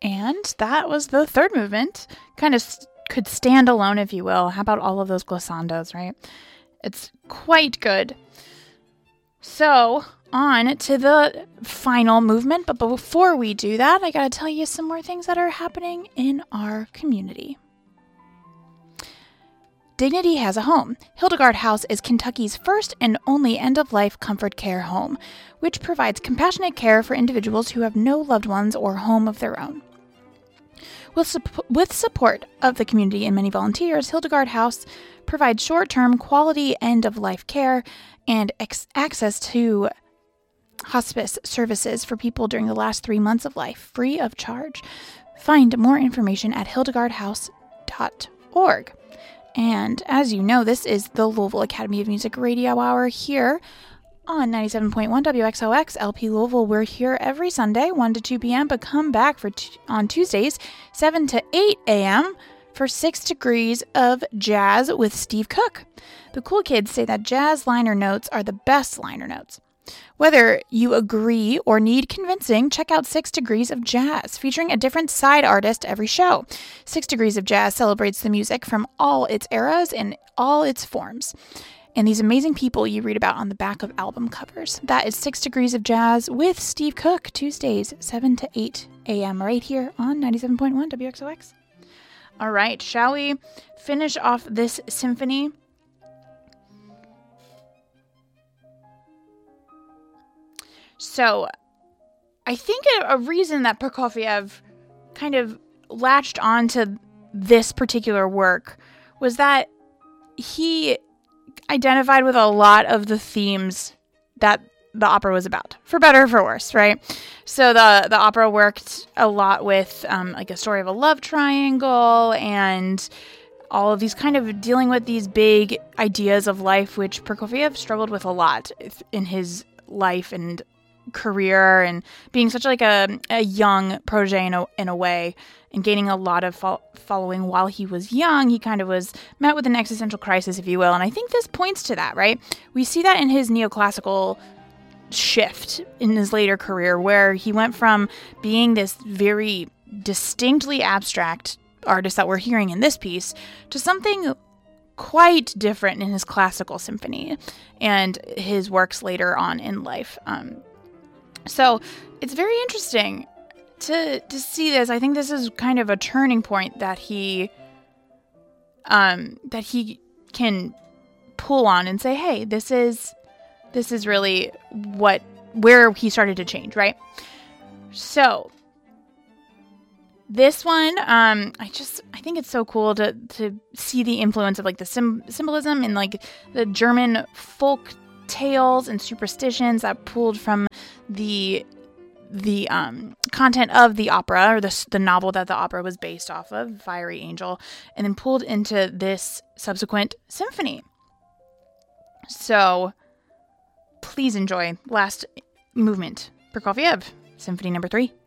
And that was the third movement. Kind of could stand alone, if you will. How about all of those glissandos, right? It's quite good. So, on to the final movement. But before we do that, I gotta tell you some more things that are happening in our community. Dignity has a home. Hildegard House is Kentucky's first and only end-of-life comfort care home, which provides compassionate care for individuals who have no loved ones or home of their own. With support of the community and many volunteers, Hildegard House provides short-term, quality end-of-life care and access to hospice services for people during the last 3 months of life, free of charge. Find more information at hildegardhouse.org. And as you know, this is the Louisville Academy of Music Radio Hour here on 97.1 WXOX LP Louisville. We're here every Sunday, 1 to 2 p.m., but come back on Tuesdays, 7 to 8 a.m. for 6 Degrees of Jazz with Steve Cook. The cool kids say that jazz liner notes are the best liner notes. Whether you agree or need convincing, check out 6 Degrees of Jazz, featuring a different side artist every show. 6 Degrees of Jazz celebrates the music from all its eras and all its forms, and these amazing people you read about on the back of album covers. That is 6 Degrees of Jazz with Steve Cook, Tuesdays, 7 to 8 a.m. right here on 97.1 WXOX. All right, shall we finish off this symphony? So, I think a reason that Prokofiev kind of latched onto this particular work was that he identified with a lot of the themes that the opera was about, for better or for worse, right? So the opera worked a lot with like a story of a love triangle and all of these kind of dealing with these big ideas of life, which Prokofiev struggled with a lot in his life and career, and being such like a young protege in a way, and gaining a lot of following while he was young. He kind of was met with an existential crisis, if you will, and I think this points to that, right? We see that in his neoclassical shift in his later career, where he went from being this very distinctly abstract artist that we're hearing in this piece to something quite different in his classical symphony and his works later on in life. So it's very interesting to see this. I think this is kind of a turning point that he can pull on and say, hey, this is really where he started to change, right? So this one, I think it's so cool to see the influence of like the symbolism and like the German folk tales and superstitions that pulled from the content of the opera, or the novel that the opera was based off of, Fiery Angel, and then pulled into this subsequent symphony. So please enjoy last movement, Prokofiev, Symphony Number 3.